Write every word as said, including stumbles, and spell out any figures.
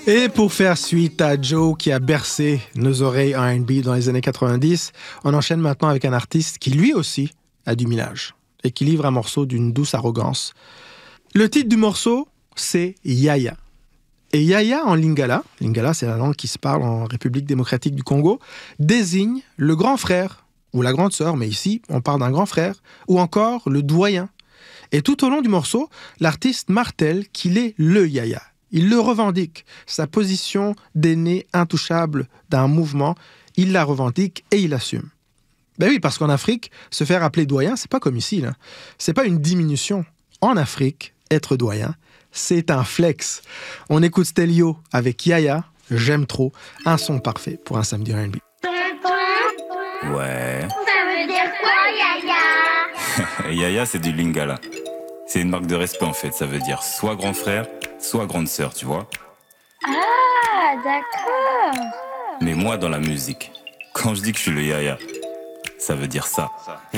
Et pour faire suite à Joe qui a bercé nos oreilles R and B dans les années quatre-vingt-dix, on enchaîne maintenant avec un artiste qui lui aussi a du millage et qui livre un morceau d'une douce arrogance. Le titre du morceau, c'est Yaya. Et Yaya en lingala, lingala c'est la langue qui se parle en République démocratique du Congo, désigne le grand frère ou la grande sœur, mais ici on parle d'un grand frère, ou encore le doyen. Et tout au long du morceau, l'artiste martèle qu'il est le Yaya. Il le revendique, sa position d'aîné intouchable d'un mouvement, il la revendique et il l'assume. Ben oui, parce qu'en Afrique, se faire appeler doyen, c'est pas comme ici, là. C'est pas une diminution. En Afrique, être doyen, c'est un flex. On écoute Stelio avec Yaya, j'aime trop, un son parfait pour un samedi R and B. Ouais. Ça veut dire quoi, Yaya? Yaya, c'est du lingala. C'est une marque de respect en fait, ça veut dire soit grand frère, soit grande sœur, tu vois. Ah, d'accord. Mais moi, dans la musique, quand je dis que je suis le Yaya, ça veut dire ça.